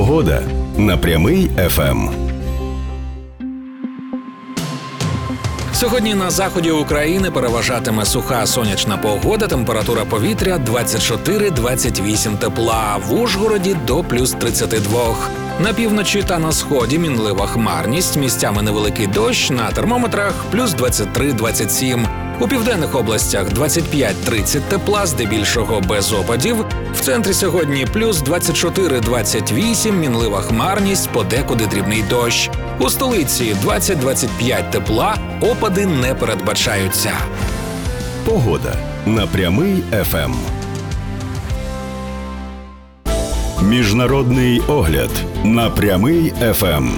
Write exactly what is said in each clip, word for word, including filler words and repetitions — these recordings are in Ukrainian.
Погода на Прямий еф ем. Сьогодні на заході України переважатиме суха сонячна погода, температура повітря двадцять чотири - двадцять вісім тепла, в Ужгороді до плюс тридцять два. На півночі та на сході мінлива хмарність, місцями невеликий дощ, на термометрах плюс двадцять три - двадцять сім. У південних областях двадцять п'ять - тридцять тепла, здебільшого без опадів. В центрі сьогодні плюс двадцять чотири - двадцять вісім, мінлива хмарність, подекуди дрібний дощ. У столиці двадцять - двадцять п'ять тепла, опади не передбачаються. Погода на Прямий еф ем. Міжнародний огляд на Прямий еф ем.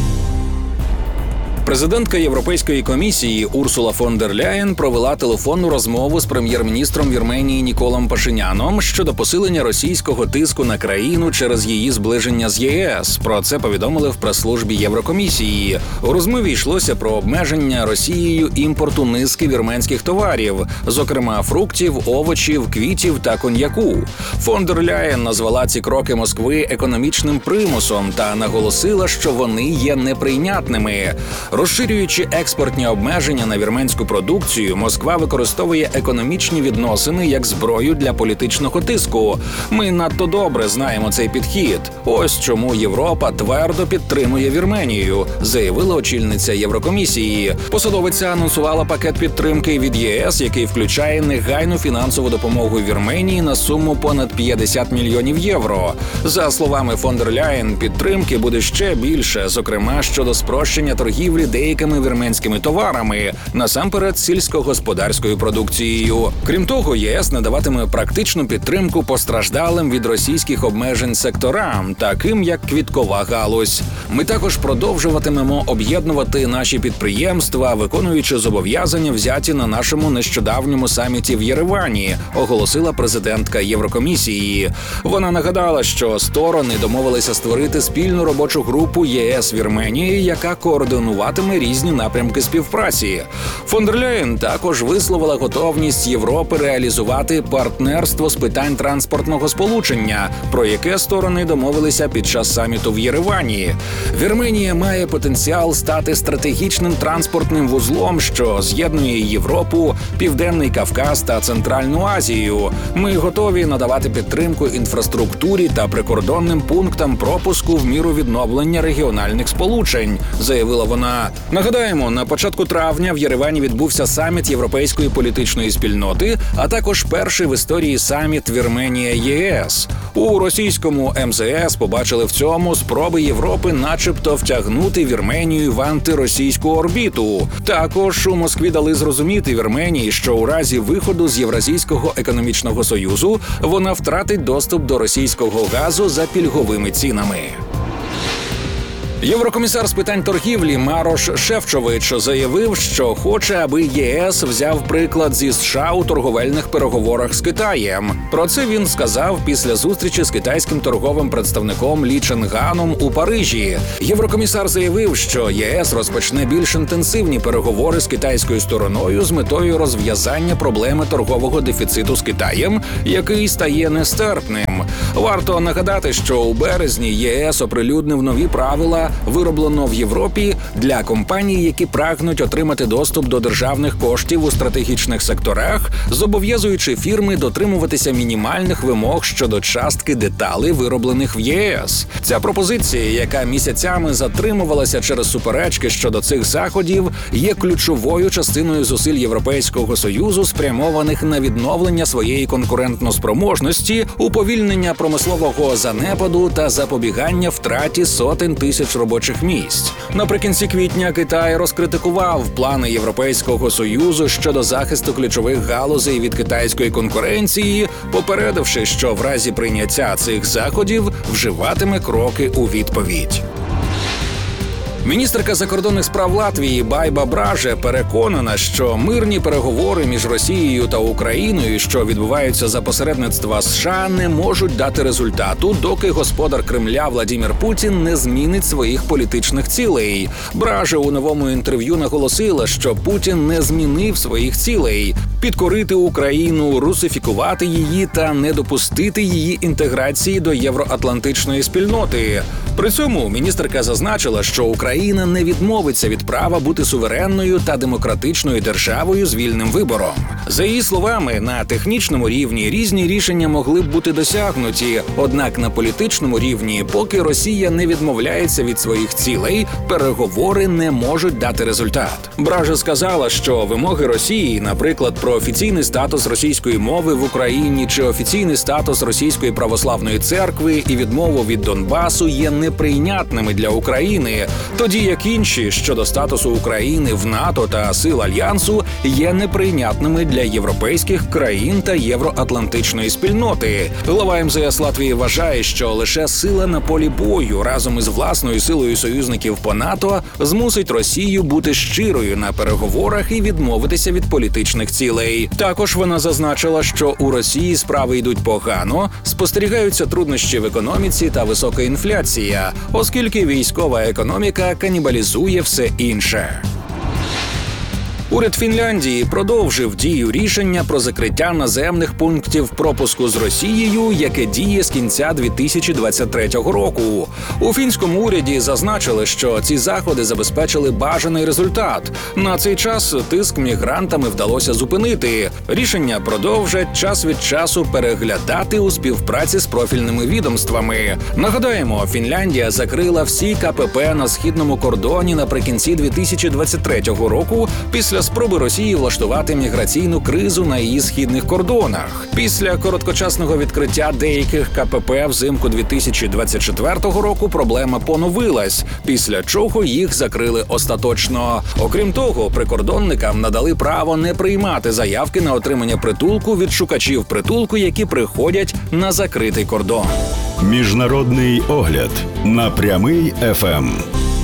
Президентка Європейської комісії Урсула фон дер Ляєн провела телефонну розмову з прем'єр-міністром Вірменії Ніколом Пашиняном щодо посилення російського тиску на країну через її зближення з є ес. Про це повідомили в прес-службі Єврокомісії. У розмові йшлося про обмеження Росією імпорту низки вірменських товарів, зокрема фруктів, овочів, квітів та коньяку. Фон дер Ляєн назвала ці кроки Москви економічним примусом та наголосила, що вони є неприйнятними. Розширюючи експортні обмеження на вірменську продукцію, Москва використовує економічні відносини як зброю для політичного тиску. Ми надто добре знаємо цей підхід. Ось чому Європа твердо підтримує Вірменію, заявила очільниця Єврокомісії. Посадовиця анонсувала пакет підтримки від є ес, який включає негайну фінансову допомогу Вірменії на суму понад п'ятдесят мільйонів євро. За словами фон дер Ляєн, підтримки буде ще більше, зокрема щодо спрощення торгівлі деякими вірменськими товарами, насамперед сільськогосподарською продукцією. Крім того, є ес надаватиме практичну підтримку постраждалим від російських обмежень секторам, таким як квіткова галузь. Ми також продовжуватимемо об'єднувати наші підприємства, виконуючи зобов'язання, взяті на нашому нещодавньому саміті в Єревані, оголосила президентка Єврокомісії. Вона нагадала, що сторони домовилися створити спільну робочу групу є ес Вірменії, яка координуватиме різні напрямки співпраці. Фон дер Ляєн також висловила готовність Європи реалізувати партнерство з питань транспортного сполучення, про яке сторони домовилися під час саміту в Єревані. Вірменія має потенціал стати стратегічним транспортним вузлом, що з'єднує Європу, Південний Кавказ та Центральну Азію. Ми готові надавати підтримку інфраструктурі та прикордонним пунктам пропуску в міру відновлення регіональних сполучень, заявила вона. Нагадаємо, на початку травня в Єревані відбувся саміт Європейської політичної спільноти, а також перший в історії саміт Вірменія-є ес. У російському ем зе ес побачили в цьому спроби Європи начебто втягнути Вірменію в антиросійську орбіту. Також у Москві дали зрозуміти Вірменії, що у разі виходу з Євразійського економічного союзу вона втратить доступ до російського газу за пільговими цінами. Єврокомісар з питань торгівлі Марош Шефчович заявив, що хоче, аби є ес взяв приклад зі США у торговельних переговорах з Китаєм. Про це він сказав після зустрічі з китайським торговим представником Лі Ченганом у Парижі. Єврокомісар заявив, що є ес розпочне більш інтенсивні переговори з китайською стороною з метою розв'язання проблеми торгового дефіциту з Китаєм, який стає нестерпним. Варто нагадати, що у березні є ес оприлюднив нові правила, вироблено в Європі для компаній, які прагнуть отримати доступ до державних коштів у стратегічних секторах, зобов'язуючи фірми дотримуватися мінімальних вимог щодо частки деталей, вироблених в є ес. Ця пропозиція, яка місяцями затримувалася через суперечки щодо цих заходів, є ключовою частиною зусиль Європейського Союзу, спрямованих на відновлення своєї конкурентноспроможності, уповільнення промислового занепаду та запобігання втраті сотень тисяч робочих місць. Наприкінці квітня Китай розкритикував плани Європейського Союзу щодо захисту ключових галузей від китайської конкуренції, попередивши, що в разі прийняття цих заходів вживатиме кроки у відповідь. Міністерка закордонних справ Латвії Байба Браже переконана, що мирні переговори між Росією та Україною, що відбуваються за посередництва США, не можуть дати результату, доки господар Кремля Владимир Путін не змінить своїх політичних цілей. Браже у новому інтерв'ю наголосила, що Путін не змінив своїх цілей. підкорити Україну, русифікувати її та не допустити її інтеграції до євроатлантичної спільноти. При цьому міністерка зазначила, що Україна не відмовиться від права бути суверенною та демократичною державою з вільним вибором. За її словами, на технічному рівні різні рішення могли б бути досягнуті, однак на політичному рівні, поки Росія не відмовляється від своїх цілей, переговори не можуть дати результат. Бража сказала, що вимоги Росії, наприклад, про офіційний статус російської мови в Україні чи офіційний статус Російської православної церкви і відмову від Донбасу є неприйнятними для України, тоді як інші щодо статусу України в НАТО та сил Альянсу є неприйнятними для європейських країн та євроатлантичної спільноти. Глава ем зе ес Латвії вважає, що лише сила на полі бою разом із власною силою союзників по НАТО змусить Росію бути щирою на переговорах і відмовитися від політичних цілей. Також вона зазначила, що у Росії справи йдуть погано, спостерігаються труднощі в економіці та висока інфляція, оскільки військова економіка канібалізує все інше. Уряд Фінляндії продовжив дію рішення про закриття наземних пунктів пропуску з Росією, яке діє з кінця дві тисячі двадцять третього року. У фінському уряді зазначили, що ці заходи забезпечили бажаний результат. На цей час тиск мігрантами вдалося зупинити. Рішення продовжать час від часу переглядати у співпраці з профільними відомствами. Нагадаємо, Фінляндія закрила всі ка пе пе на східному кордоні наприкінці дві тисячі двадцять третього року після спроби Росії влаштувати міграційну кризу на її східних кордонах. Після короткочасного відкриття деяких ка пе пе взимку дві тисячі двадцять четвертого року проблема поновилась, після чого їх закрили остаточно. Окрім того, прикордонникам надали право не приймати заявки на отримання притулку від шукачів притулку, які приходять на закритий кордон. Міжнародний огляд на Прямий еф ем.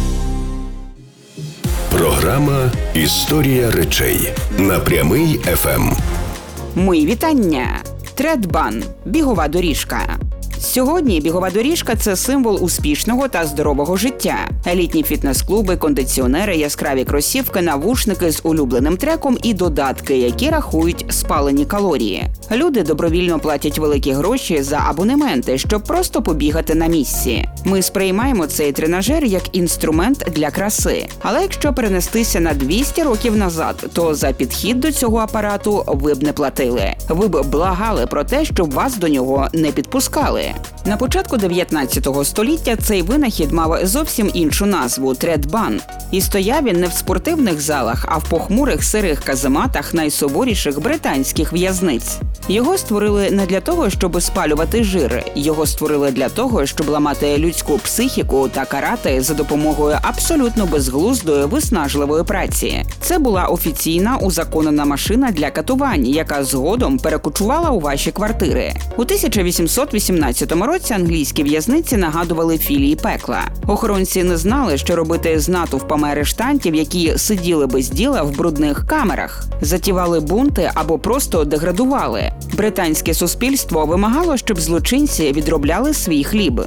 Програма «Історія речей» на Прямий еф ем. Мої вітання! Тредбан – бігова доріжка. Сьогодні бігова доріжка – це символ успішного та здорового життя. Елітні фітнес-клуби, кондиціонери, яскраві кросівки, навушники з улюбленим треком і додатки, які рахують спалені калорії. Люди добровільно платять великі гроші за абонементи, щоб просто побігати на місці. Ми сприймаємо цей тренажер як інструмент для краси. Але якщо перенестися на двісті років назад, то за підхід до цього апарату ви б не платили. Ви б благали про те, щоб вас до нього не підпускали. На початку дев'ятнадцятого століття цей винахід мав зовсім іншу назву – тредбан. І стояв він не в спортивних залах, а в похмурих сирих казематах найсуворіших британських в'язниць. Його створили не для того, щоб спалювати жир. Його створили для того, щоб ламати людську психіку та карати за допомогою абсолютно безглуздої виснажливої праці. Це була офіційна узаконена машина для катувань, яка згодом перекочувала у ваші квартири. У тисяча вісімсот вісімнадцятому році англійські в'язниці нагадували філії пекла. Охоронці не знали, що робити з натовпами арештантів, які сиділи без діла в брудних камерах, затівали бунти або просто деградували. Британське суспільство вимагало, щоб злочинці відробляли свій хліб.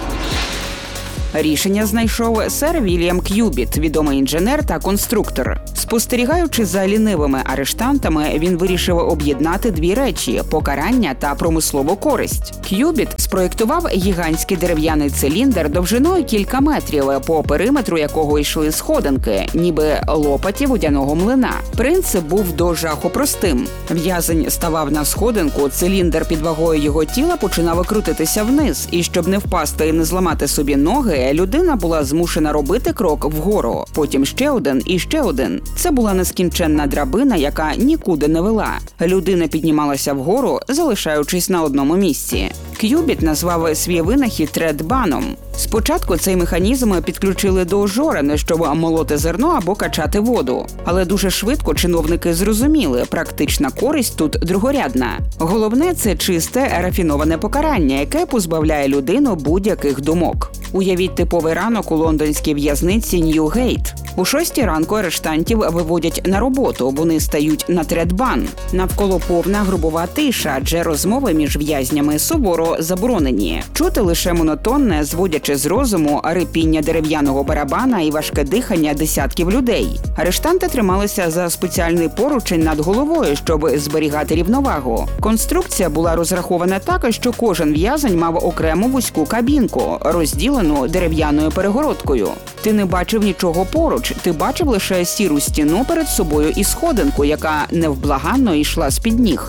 Рішення знайшов сер Вільям К'юбіт, відомий інженер та конструктор. Спостерігаючи за лінивими арештантами, він вирішив об'єднати дві речі – покарання та промислову користь. К'юбіт спроєктував гігантський дерев'яний циліндр довжиною кілька метрів, по периметру якого йшли сходинки, ніби лопаті водяного млина. Принцип був до жаху простим. В'язень ставав на сходинку, циліндр під вагою його тіла починав крутитися вниз, і щоб не впасти і не зламати собі ноги, людина була змушена робити крок вгору, потім ще один і ще один. Це була нескінченна драбина, яка нікуди не вела. Людина піднімалася вгору, залишаючись на одному місці. К'юбіт назвав свій винахід тредбаном. Спочатку цей механізм підключили до жорен, щоб молоти зерно або качати воду. Але дуже швидко чиновники зрозуміли, практична користь тут другорядна. Головне – це чисте, рафіноване покарання, яке позбавляє людину будь-яких думок. Уявіть типовий ранок у лондонській в'язниці Ньюгейт. У шостій ранку арештантів виводять на роботу, вони стають на тредбан. Навколо повна грубова тиша, адже розмови між в'язнями суворо заборонені. Чути лише монотонне, зводячи з розуму, рипіння дерев'яного барабана і важке дихання десятків людей. Арештанти трималися за спеціальний поручень над головою, щоб зберігати рівновагу. Конструкція була розрахована так, що кожен в'язень мав окрему вузьку кабінку, розділену дерев'яною перегородкою. Ти не бачив нічого поруч, ти бачив лише сіру стіну перед собою і сходинку, яка невблаганно йшла з-під ніг.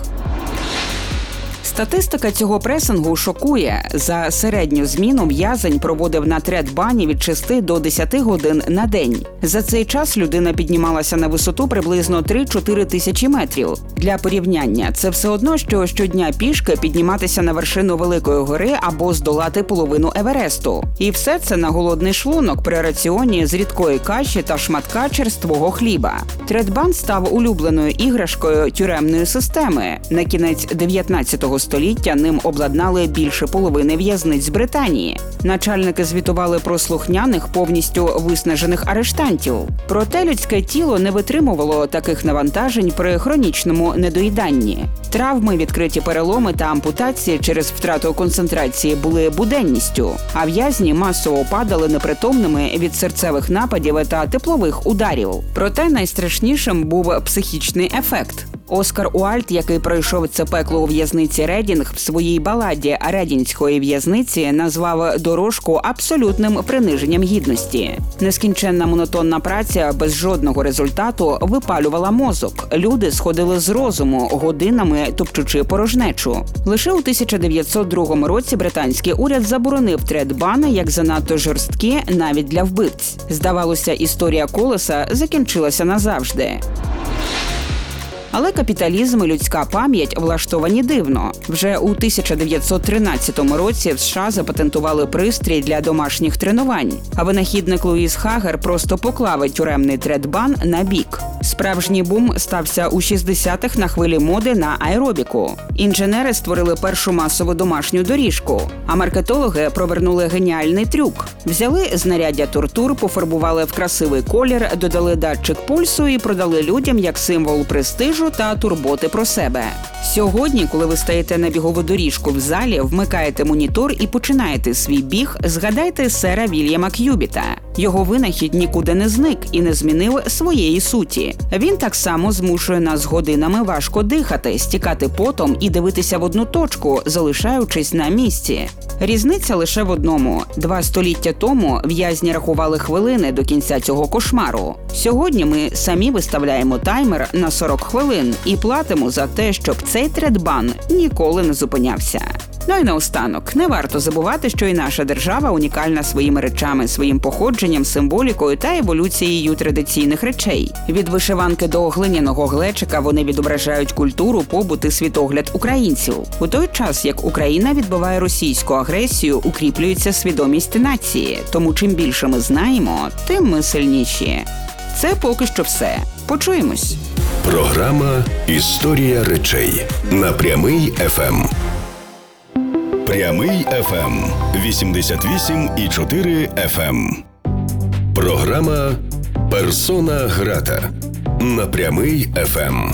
Статистика цього пресингу шокує. За середню зміну в'язень проводив на тредбані від шести до десяти годин на день. За цей час людина піднімалася на висоту приблизно три-чотири тисячі метрів. Для порівняння, це все одно, що щодня пішки підніматися на вершину Великої гори або здолати половину Евересту. І все це на голодний шлунок при раціоні з рідкої каші та шматка черствого хліба. Тредбан став улюбленою іграшкою тюремної системи. На кінець дев'ятнадцятого століття ним обладнали більше половини в'язниць Британії. Начальники звітували про слухняних, повністю виснажених арештантів. Проте людське тіло не витримувало таких навантажень при хронічному недоїданні. Травми, відкриті переломи та ампутації через втрату концентрації були буденністю, а в'язні масово падали непритомними від серцевих нападів та теплових ударів. Проте найстрашнішим був психічний ефект. Оскар Уальд, який пройшов це пекло у в'язниці Редінг, в своїй баладі «Редінської в'язниці» назвав дорожку абсолютним приниженням гідності. Нескінченна монотонна праця без жодного результату випалювала мозок. Люди сходили з розуму, годинами топчучи порожнечу. Лише у тисяча дев'ятсот другому році британський уряд заборонив тредбани як занадто жорсткі навіть для вбивць. Здавалося, історія колеса закінчилася назавжди. Але капіталізм і людська пам'ять влаштовані дивно. Вже у тисяча дев'ятсот тринадцятому році в США запатентували пристрій для домашніх тренувань, а винахідник Луїс Хагер просто поклав тюремний тредбан на бік. Справжній бум стався у шістдесятих на хвилі моди на аеробіку. Інженери створили першу масову домашню доріжку, а маркетологи провернули геніальний трюк. Взяли знаряддя тортур, пофарбували в красивий колір, додали датчик пульсу і продали людям як символ престижу та турботи про себе. Сьогодні, коли ви стаєте на бігову доріжку в залі, вмикаєте монітор і починаєте свій біг, згадайте сера Вільяма К'юбіта. Його винахід нікуди не зник і не змінив своєї суті. Він так само змушує нас годинами важко дихати, стікати потом і дивитися в одну точку, залишаючись на місці. Різниця лише в одному. Два століття тому в'язні рахували хвилини до кінця цього кошмару. Сьогодні ми самі виставляємо таймер на сорок хвилин і платимо за те, щоб цей тредбан ніколи не зупинявся. Ну і наостанок, не варто забувати, що і наша держава унікальна своїми речами, своїм походженням, символікою та еволюцією традиційних речей. Від вишиванки до глиняного глечика вони відображають культуру, побут і світогляд українців. У той час, як Україна відбиває російську агресію, укріплюється свідомість нації. Тому чим більше ми знаємо, тим ми сильніші. Це поки що все. Почуємось. Програма «Історія речей» на Прямий еф ем. Прямий еф ем вісімдесят вісім і чотири еф ем. Програма «Персона грата» на Прямий еф ем.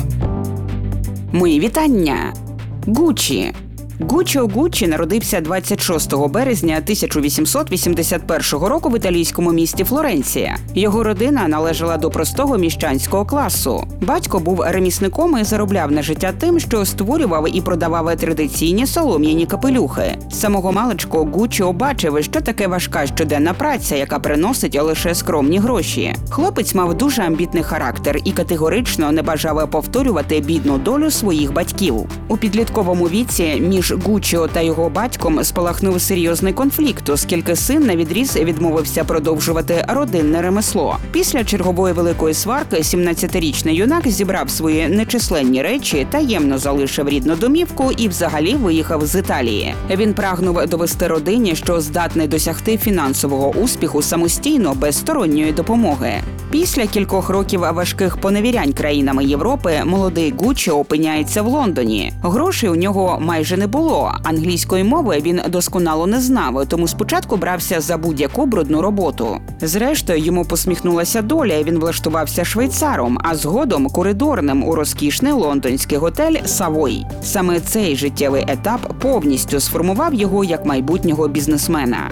Мої вітання! Гуччі. Гуччо Гуччі народився двадцять шостого березня тисяча вісімсот вісімдесят першого року в італійському місті Флоренція. Його родина належала до простого міщанського класу. Батько був ремісником і заробляв на життя тим, що створював і продавав традиційні солом'яні капелюхи. З самого маличку Гуччо бачив, що таке важка щоденна праця, яка приносить лише скромні гроші. Хлопець мав дуже амбітний характер і категорично не бажав повторювати бідну долю своїх батьків. У підлітковому віці між Гуччо та його батьком спалахнув серйозний конфлікт, оскільки син навідріз відмовився продовжувати родинне ремесло. Після чергової великої сварки сімнадцятирічний юнак зібрав свої нечисленні речі, таємно залишив рідну домівку і взагалі виїхав з Італії. Він прагнув довести родині, що здатний досягти фінансового успіху самостійно, без сторонньої допомоги. Після кількох років важких поневірянь країнами Європи молодий Гуччо опиняється в Лондоні. Грошей у нього майже не було. Англійської мови він досконало не знав, тому спочатку брався за будь-яку брудну роботу. Зрештою, йому посміхнулася доля, і він влаштувався швейцаром, а згодом коридорним у розкішний лондонський готель «Савой». Саме цей життєвий етап повністю сформував його як майбутнього бізнесмена.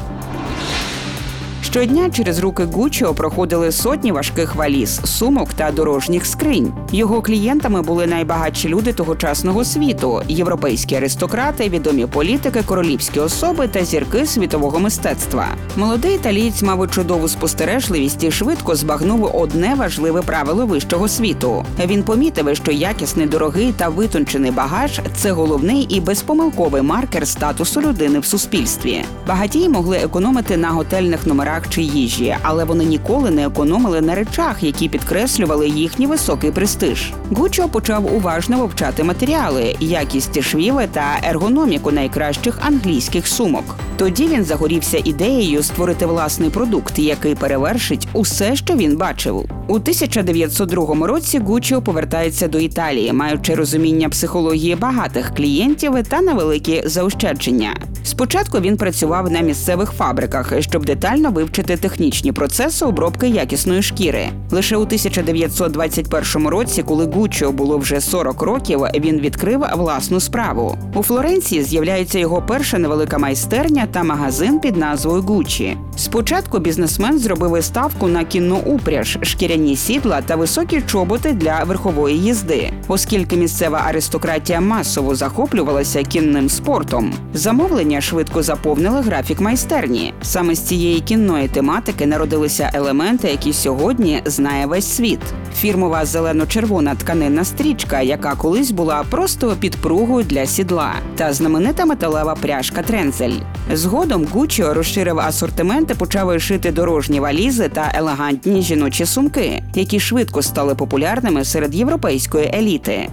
Щодня через руки Гуччо проходили сотні важких валіз, сумок та дорожніх скринь. Його клієнтами були найбагатші люди тогочасного світу – європейські аристократи, відомі політики, королівські особи та зірки світового мистецтва. Молодий італієць мав чудову спостережливість і швидко збагнув одне важливе правило вищого світу. Він помітив, що якісний, дорогий та витончений багаж – це головний і безпомилковий маркер статусу людини в суспільстві. Багатії могли економити на готельних номерах чи їжі, але вони ніколи не економили на речах, які підкреслювали їхній високий престиж. Гуччо почав уважно вивчати матеріали, якість швів та ергономіку найкращих англійських сумок. Тоді він загорівся ідеєю створити власний продукт, який перевершить усе, що він бачив. У тисяча дев'ятсот другому році Гуччо повертається до Італії, маючи розуміння психології багатих клієнтів та невеликі заощадження. Спочатку він працював на місцевих фабриках, щоб детально вивчити технічні процеси обробки якісної шкіри. Лише у тисяча дев'ятсот двадцять першому році, коли Гуччо було вже сорок років, він відкрив власну справу. У Флоренції з'являється його перша невелика майстерня та магазин під назвою Гуччі. Спочатку бізнесмен зробив ставку на кінну упряж, шкіряні сідла та високі чоботи для верхової їзди, оскільки місцева аристократія масово захоплювалася кінним спортом. Замовлення швидко заповнили графік майстерні. Саме з цієї кінної тематики народилися елементи, які сьогодні знає весь світ. Фірмова зелено-червона тканинна стрічка, яка колись була просто підпругою для сідла, та знаменита металева пряжка Трензель. Згодом Гуччо розширив асортимент і почав шити дорожні валізи та елегантні жіночі сумки, які швидко стали популярними серед європейської еліти.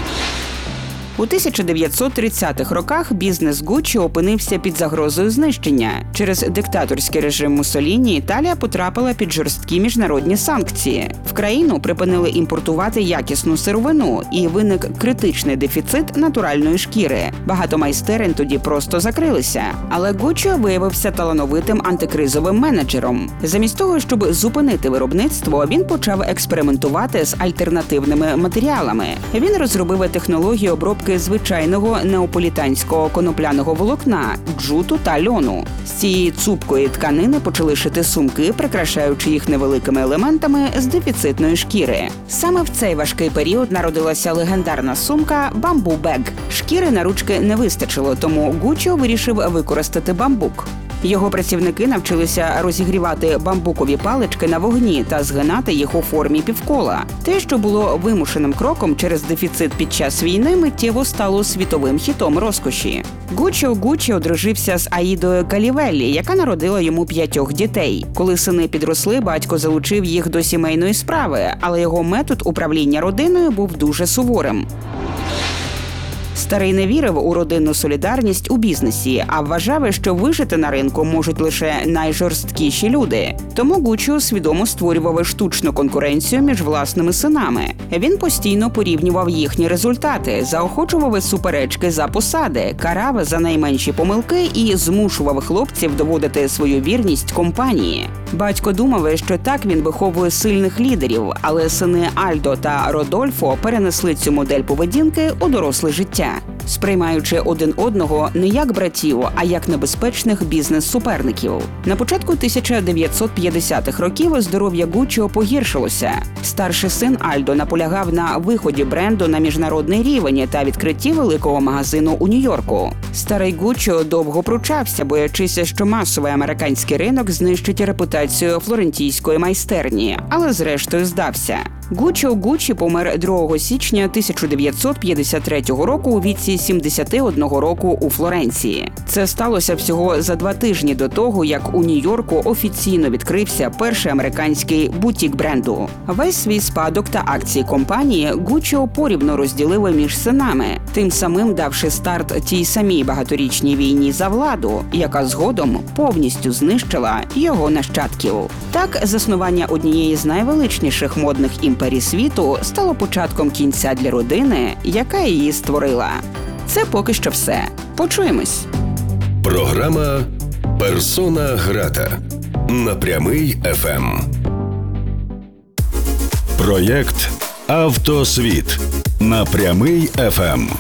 У тисяча дев'ятсот тридцятих роках бізнес Гуччо опинився під загрозою знищення. Через диктаторський режим Муссоліні Італія потрапила під жорсткі міжнародні санкції. В країну припинили імпортувати якісну сировину, і виник критичний дефіцит натуральної шкіри. Багато майстерень тоді просто закрилися. Але Гуччо виявився талановитим антикризовим менеджером. Замість того, щоб зупинити виробництво, він почав експериментувати з альтернативними матеріалами. Він розробив технологію обробки звичайного неаполітанського конопляного волокна, джуту та льону. З цієї цупкої тканини почали шити сумки, прикрашаючи їх невеликими елементами з дефіцитної шкіри. Саме в цей важкий період народилася легендарна сумка «Bamboo Bag». Шкіри на ручки не вистачило, тому Гуччо вирішив використати бамбук. Його працівники навчилися розігрівати бамбукові палички на вогні та згинати їх у формі півкола. Те, що було вимушеним кроком через дефіцит під час війни, миттєво стало світовим хітом розкоші. Гуччо Гуччі одружився з Аїдою Калівеллі, яка народила йому п'ятьох дітей. Коли сини підросли, батько залучив їх до сімейної справи, але його метод управління родиною був дуже суворим. Старий не вірив у родинну солідарність у бізнесі, а вважав, що вижити на ринку можуть лише найжорсткіші люди. Тому Гуччо свідомо створював штучну конкуренцію між власними синами. Він постійно порівнював їхні результати, заохочував суперечки за посади, карав за найменші помилки і змушував хлопців доводити свою вірність компанії. Батько думав, що так він виховує сильних лідерів, але сини Альдо та Родольфо перенесли цю модель поведінки у доросле життя, сприймаючи один одного не як братів, а як небезпечних бізнес-суперників. На початку тисяча дев'ятсот п'ятдесятих років здоров'я Гуччо погіршилося. Старший син Альдо наполягав на виході бренду на міжнародний рівень та відкритті великого магазину у Нью-Йорку. Старий Гуччо довго пручався, боячися, що масовий американський ринок знищить репутацію флорентійської майстерні, але зрештою здався. Гуччо Гуччі помер другого січня тисяча дев'ятсот п'ятдесят третього року у віці сімдесят один року у Флоренції. Це сталося всього за два тижні до того, як у Нью-Йорку офіційно відкрився перший американський бутік бренду. Весь свій спадок та акції компанії Гуччо порівно розділили між синами, тим самим давши старт тій самій багаторічній війні за владу, яка згодом повністю знищила його нащадків. Так, заснування однієї з найвеличніших модних імперій світу стало початком кінця для родини, яка її створила. Це поки що все. Почуємось. Програма «Персона грата» на Прямий еф ем. Проєкт «Автосвіт» на Прямий еф ем.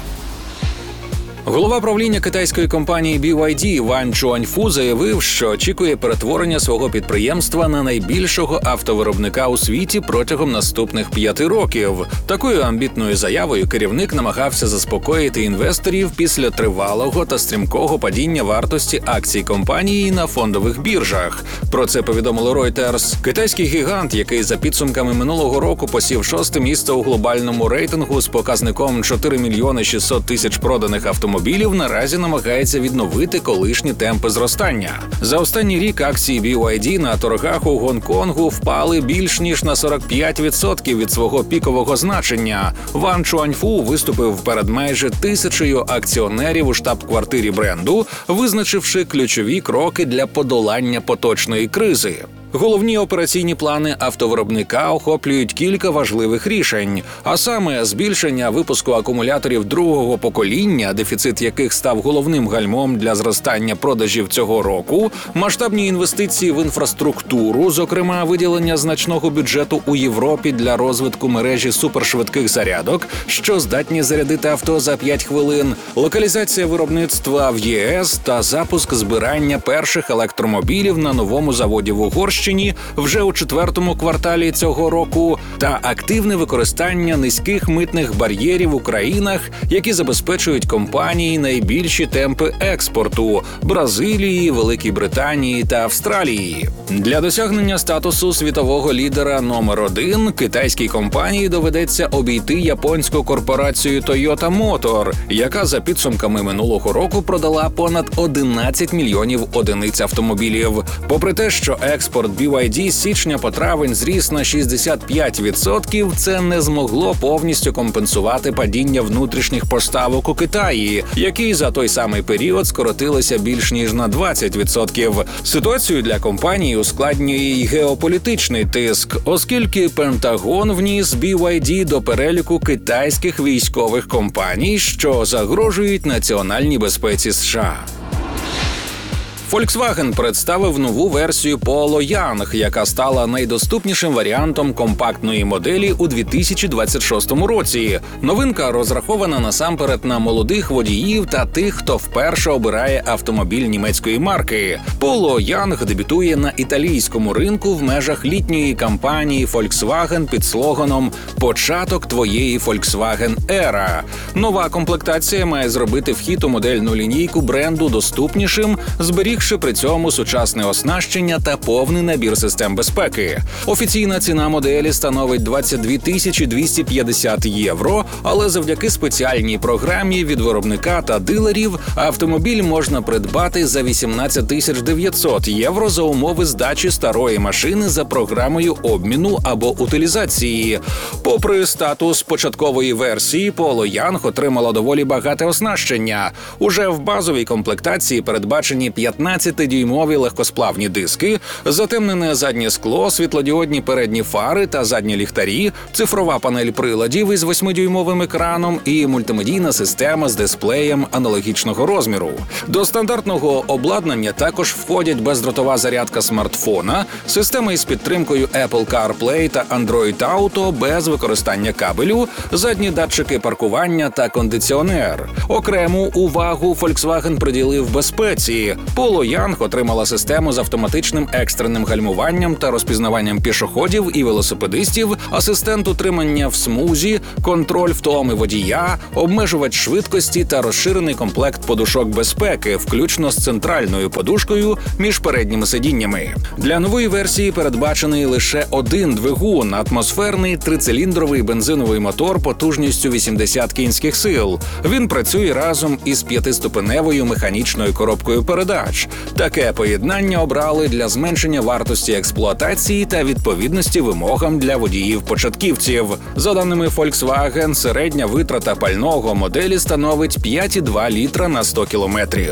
Голова правління китайської компанії бі вай ді Ван Чуаньфу заявив, що очікує перетворення свого підприємства на найбільшого автовиробника у світі протягом наступних п'яти років. Такою амбітною заявою керівник намагався заспокоїти інвесторів після тривалого та стрімкого падіння вартості акцій компанії на фондових біржах. Про це повідомило Reuters. Китайський гігант, який за підсумками минулого року посів шосте місце у глобальному рейтингу з показником чотири мільйони шістсот тисяч проданих автомобілів, наразі намагається відновити колишні темпи зростання. За останній рік акції бі вай ді на торгах у Гонконгу впали більш ніж на сорок п'ять відсотків від свого пікового значення. Ван Чуаньфу виступив перед майже тисячею акціонерів у штаб-квартирі бренду, визначивши ключові кроки для подолання поточної кризи. Головні операційні плани автовиробника охоплюють кілька важливих рішень, а саме збільшення випуску акумуляторів другого покоління, дефіцит яких став головним гальмом для зростання продажів цього року, масштабні інвестиції в інфраструктуру, зокрема виділення значного бюджету у Європі для розвитку мережі супершвидких зарядок, що здатні зарядити авто за п'ять хвилин, локалізація виробництва в є ес та запуск збирання перших електромобілів на новому заводі в Угорщині вже у четвертому кварталі цього року та активне використання низьких митних бар'єрів у країнах, які забезпечують компанії найбільші темпи експорту – Бразилії, Великій Британії та Австралії. Для досягнення статусу світового лідера номер один китайській компанії доведеться обійти японську корпорацію Toyota Motor, яка за підсумками минулого року продала понад одинадцять мільйонів одиниць автомобілів. Попри те, що експорт бі вай ді з січня по травень зріс на шістдесят п'ять відсотків, це не змогло повністю компенсувати падіння внутрішніх поставок у Китаї, які за той самий період скоротилися більш ніж на двадцять відсотків. Ситуацію для компанії ускладнює й геополітичний тиск, оскільки Пентагон вніс бі вай ді до переліку китайських військових компаній, що загрожують національній безпеці США. Volkswagen представив нову версію Polo Young, яка стала найдоступнішим варіантом компактної моделі у дві тисячі двадцять шостому році. Новинка розрахована насамперед на молодих водіїв та тих, хто вперше обирає автомобіль німецької марки. Polo Young дебютує на італійському ринку в межах літньої кампанії Volkswagen під слоганом «Початок твоєї Volkswagen Era». Нова комплектація має зробити вхід у модельну лінійку бренду доступнішим, зберігши при цьому сучасне оснащення та повний набір систем безпеки. Офіційна ціна моделі становить двадцять дві тисячі двісті п'ятдесят євро, але завдяки спеціальній програмі від виробника та дилерів автомобіль можна придбати за вісімнадцять тисяч дев'ятсот євро за умови здачі старої машини за програмою обміну або утилізації. Попри статус початкової версії, Polo Young отримала доволі багате оснащення. Уже в базовій комплектації передбачені п'ятнадцятидюймові легкосплавні диски, затемнене заднє скло, світлодіодні передні фари та задні ліхтарі, цифрова панель приладів із восьмидюймовим екраном і мультимедійна система з дисплеєм аналогічного розміру. До стандартного обладнання також входять бездротова зарядка смартфона, система із підтримкою Apple CarPlay та Android Auto без використання кабелю, задні датчики паркування та кондиціонер. Окрему увагу Volkswagen приділив безпеці. Polo Янг отримала систему з автоматичним екстреним гальмуванням та розпізнаванням пішоходів і велосипедистів, асистент утримання в смузі, контроль втоми водія, обмежувач швидкості та розширений комплект подушок безпеки, включно з центральною подушкою між передніми сидіннями. Для нової версії передбачений лише один двигун – атмосферний трициліндровий бензиновий мотор потужністю вісімдесят кінських сил. Він працює разом із п'ятиступеневою механічною коробкою передач. Таке поєднання обрали для зменшення вартості експлуатації та відповідності вимогам для водіїв-початківців. За даними Volkswagen, середня витрата пального моделі становить п'ять цілих два літра на сто кілометрів.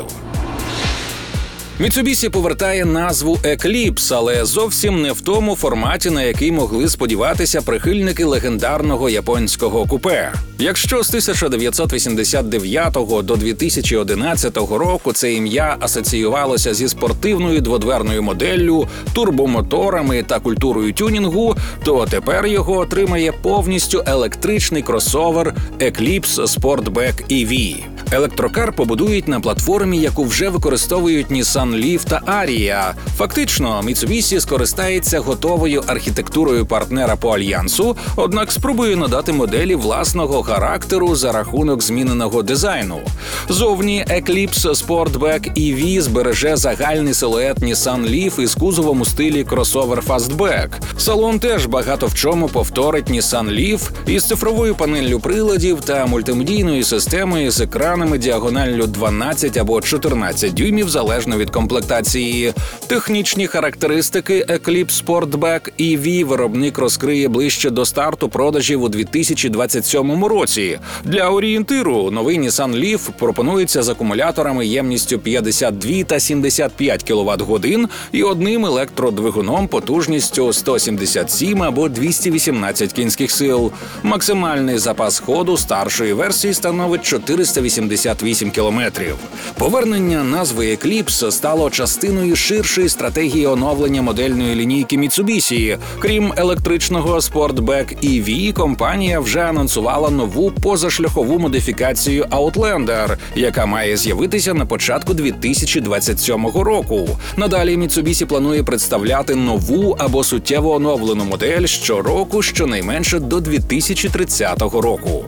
Mitsubishi повертає назву Eclipse, але зовсім не в тому форматі, на який могли сподіватися прихильники легендарного японського купе. Якщо з тисяча дев'ятсот вісімдесят дев'ятого до дві тисячі одинадцятого року це ім'я асоціювалося зі спортивною дводверною моделлю, турбомоторами та культурою тюнінгу, то тепер його отримає повністю електричний кросовер Eclipse Sportback і ві. Електрокар побудують на платформі, яку вже використовують Nissan Leaf та Ariya. Фактично, Mitsubishi скористається готовою архітектурою партнера по альянсу, однак спробує надати моделі власного характеру за рахунок зміненого дизайну. Зовні Eclipse Sportback і ві збереже загальний силует Nissan Leaf із кузовом у стилі кросовер Fastback. Салон теж багато в чому повторить Nissan Leaf із цифровою панеллю приладів та мультимедійною системою з екраном діагоналлю дванадцять або чотирнадцять дюймів залежно від комплектації. Технічні характеристики Eclipse Sportback і ві виробник розкриє ближче до старту продажів у дві тисячі двадцять сьомому році. Для орієнтиру новий Nissan Leaf пропонується з акумуляторами ємністю п'ятдесят два та сімдесят п'ять кіловат-годин і одним електродвигуном потужністю сто сімдесят сім або двісті вісімнадцять кінських сил. Максимальний запас ходу старшої версії становить чотириста вісімдесят вісім кілометрів. Повернення назви Eclipse стало частиною ширшої стратегії оновлення модельної лінійки Mitsubishi. Крім електричного Sportback і ві, компанія вже анонсувала нову позашляхову модифікацію Outlander, яка має з'явитися на початку дві тисячі двадцять сьомого року. Надалі Mitsubishi планує представляти нову або суттєво оновлену модель щороку, щонайменше до дві тисячі тридцятого року.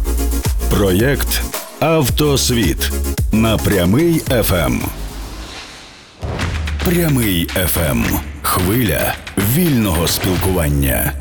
Проєкт «Автосвіт» на Прямий еф ем. Прямий еф ем. Хвиля вільного спілкування.